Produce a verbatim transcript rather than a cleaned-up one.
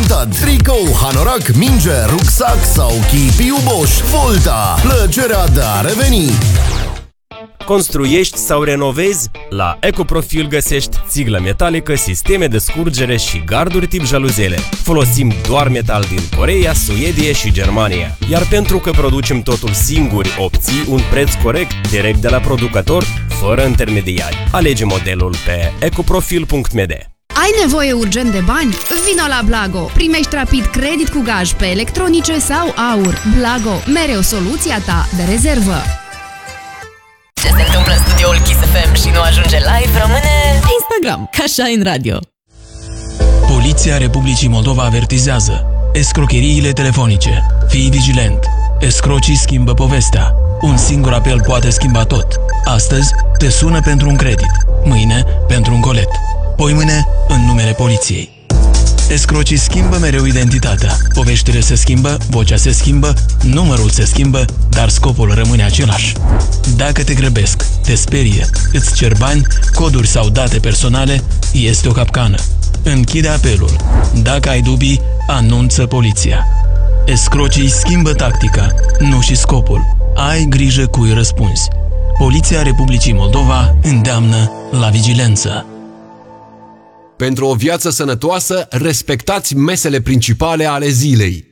Purtad, tricou, hanorac, minge, rucsac sau chipiu Bosch. Volta, plăcerea de a reveni. Construiești sau renovezi? La Ecoprofil găsești țiglă metalică, sisteme de scurgere și garduri tip jaluzele. Folosim doar metal din Coreea, Suedia și Germania. Iar pentru că producem totul singuri, obții un preț corect direct de la producător, fără intermediari. Alege modelul pe ecoprofil punct m d. Ai nevoie urgent de bani? Vino la Blago! Primești rapid credit cu gaj pe electronice sau aur. Blago, mereu soluția ta de rezervă. Ce se întâmplă în studioul Kiss F M și nu ajunge live rămâne pe Instagram, ca Shine Radio. Poliția Republicii Moldova avertizează: escrocheriile telefonice. Fii vigilent. Escrocii schimbă povestea. Un singur apel poate schimba tot. Astăzi te sună pentru un credit, mâine pentru un colet, poimâine în numele poliției. Escrocii schimbă mereu identitatea. Poveștile se schimbă, vocea se schimbă, numărul se schimbă, dar scopul rămâne același. Dacă te grăbesc, te sperie, îți cer bani, coduri sau date personale, este o capcană. Închide apelul. Dacă ai dubii, anunță poliția. Escrocii schimbă tactica, nu și scopul. Ai grijă cui răspunzi. Poliția Republicii Moldova îndeamnă la vigilență. Pentru o viață sănătoasă, respectați mesele principale ale zilei.